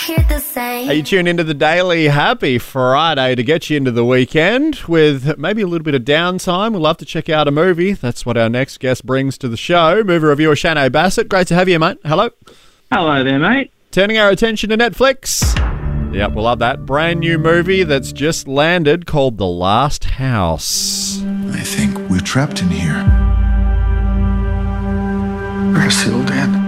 hear the same. You tune into the Daily. Happy Friday to get you into the weekend with maybe a little bit of downtime. We'd love to check out a movie. That's what our next guest brings to the show. Movie reviewer Shane Bassett. Great to have you, mate. Hello. Hello there, mate. Turning our attention to Netflix. Yep, we'll love that. Brand new movie that's just landed called The Last House. I think we're trapped in here. We're sealed in.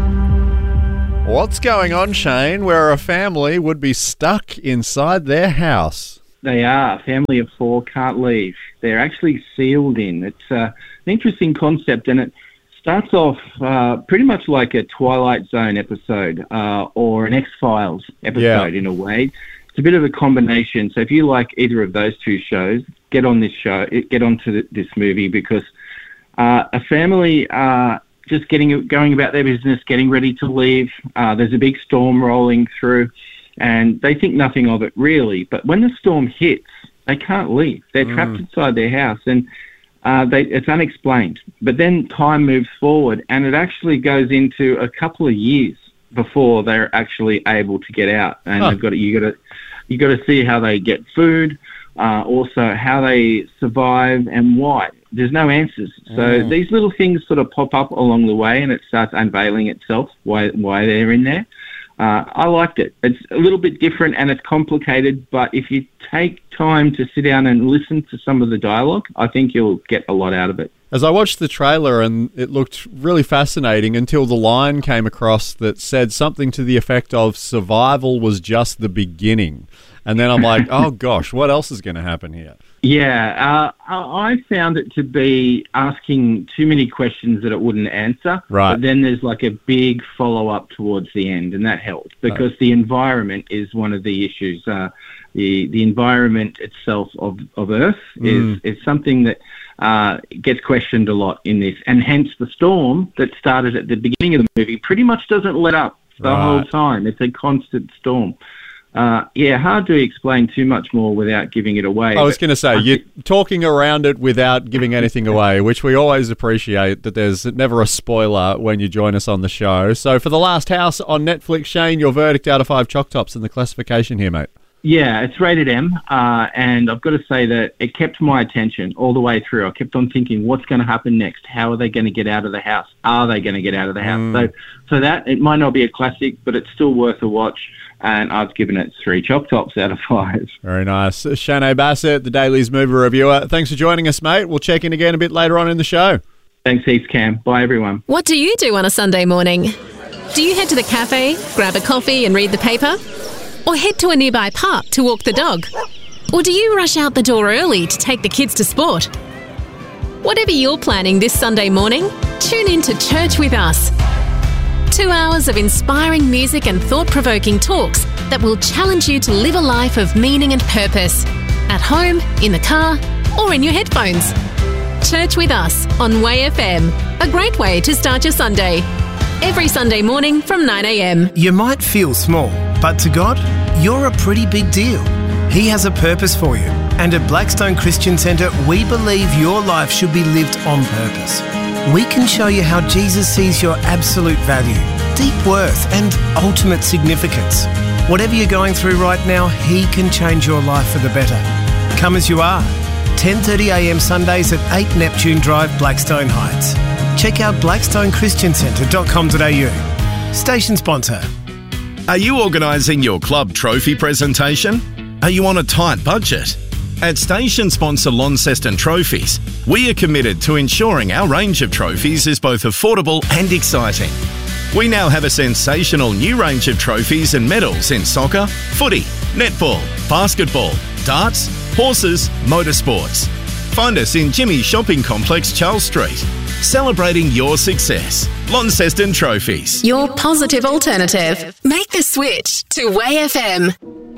What's going on, Shane, where a family would be stuck inside their house? They are. A family of four can't leave. They're actually sealed in. It's an interesting concept, and it starts off pretty much like a Twilight Zone episode or an X-Files episode in a way. It's a bit of a combination. So if you like either of those two shows, get onto this movie because a family just going about their business, getting ready to leave. There's a big storm rolling through, and they think nothing of it really. But when the storm hits, they can't leave. They're trapped inside their house, and it's unexplained. But then time moves forward, and it actually goes into a couple of years before they're actually able to get out. And you got to see how they get food, also how they survive and why. There's no answers. So these little things sort of pop up along the way, and it starts unveiling itself why they're in there. I liked it. It's a little bit different and it's complicated, but if you take time to sit down and listen to some of the dialogue, I think you'll get a lot out of it. As I watched the trailer, and it looked really fascinating until the line came across that said something to the effect of survival was just the beginning. And then I'm like, oh gosh, what else is going to happen here? Yeah, I found it to be asking too many questions that it wouldn't answer. Right. But then there's like a big follow-up towards the end, and that helped because the environment is one of the issues. The environment itself of Earth is something that gets questioned a lot in this, and hence the storm that started at the beginning of the movie pretty much doesn't let up the whole time. It's a constant storm. Hard to explain too much more without giving it away. I was going to say, you're talking around it without giving anything away, which we always appreciate, that there's never a spoiler when you join us on the show. So for The Last House on Netflix, Shane, your verdict out of 5 Choc Tops and the classification here, mate. Yeah, it's rated M, and I've got to say that it kept my attention all the way through. I kept on thinking, what's going to happen next? How are they going to get out of the house? Are they going to get out of the house? So that, it might not be a classic, but it's still worth a watch, and I've given it 3 Choc Tops out of 5. Very nice. Shane Bassett, the Daily's movie reviewer. Thanks for joining us, mate. We'll check in again a bit later on in the show. Thanks heaps, Cam. Bye, everyone. What do you do on a Sunday morning? Do you head to the cafe, grab a coffee and read the paper? Or head to a nearby park to walk the dog? Or do you rush out the door early to take the kids to sport? Whatever you're planning this Sunday morning, tune in to Church with Us. 2 hours of inspiring music and thought-provoking talks that will challenge you to live a life of meaning and purpose. At home, in the car, or in your headphones. Church with Us on Way FM. A great way to start your Sunday. Every Sunday morning from 9 a.m. You might feel small, but to God, you're a pretty big deal. He has a purpose for you. And at Blackstone Christian Centre, we believe your life should be lived on purpose. We can show you how Jesus sees your absolute value, deep worth, and ultimate significance. Whatever you're going through right now, He can change your life for the better. Come as you are. 10:30 a.m. Sundays at 8 Neptune Drive, Blackstone Heights. Check out blackstonechristiancenter.com.au. Station sponsor. Are you organising your club trophy presentation? Are you on a tight budget? At station sponsor Launceston Trophies, we are committed to ensuring our range of trophies is both affordable and exciting. We now have a sensational new range of trophies and medals in soccer, footy, netball, basketball, darts, horses, motorsports. Find us in Jimmy's Shopping Complex, Charles Street. Celebrating your success. Launceston Trophies. Your positive alternative. Make the switch to Way FM.